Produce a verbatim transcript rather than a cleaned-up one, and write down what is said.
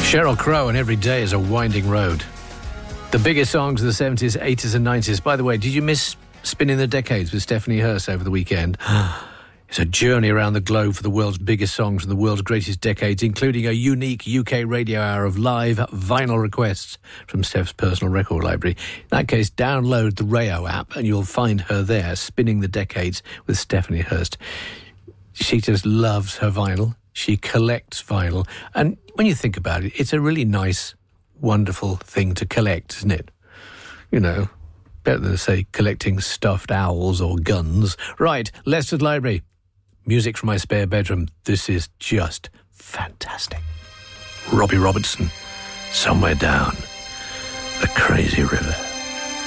Sheryl Crow, and Every Day is a Winding Road. The biggest songs of the seventies, eighties and nineties. By the way, did you miss Spinning the Decades with Stephanie Hurst over the weekend? It's a journey around the globe for the world's biggest songs and the world's greatest decades, including a unique U K radio hour of live vinyl requests from Steph's personal record library. In that case, download the Rayo app and you'll find her there, Spinning the Decades with Stephanie Hurst. She just loves her vinyl. She collects vinyl. And when you think about it, it's a really nice, wonderful thing to collect, isn't it? You know, better than, say, collecting stuffed owls or guns. Right, Leicester's Library. Music from my spare bedroom. This is just fantastic. Robbie Robertson, Somewhere Down the Crazy River.